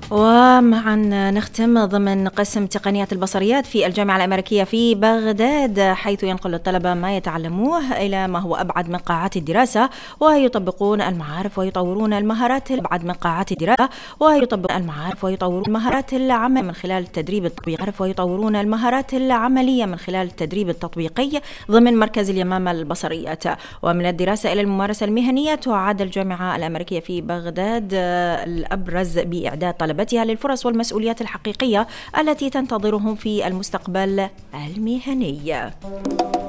ومعا نختم ضمن قسم تقنيات البصريات في الجامعة الأمريكية في بغداد، حيث ينقل الطلبة ما يتعلموه إلى ما هو أبعد من قاعات الدراسة، ويطبقون المعارف ويطورون المهارات أبعد من قاعات الدراسة، ويطبقون المعارف ويطورون المهارات العملية من خلال التدريب التطبيقي، ويطورون المهارات العملية من خلال التدريب التطبيقي ضمن مركز اليمامة للبصريات. ومن الدراسة إلى الممارسة المهنية، تعد الجامعة الأمريكية في بغداد الأبرز بإعداد طلبتها للفرص والمسؤوليات الحقيقية التي تنتظرهم في المستقبل المهني.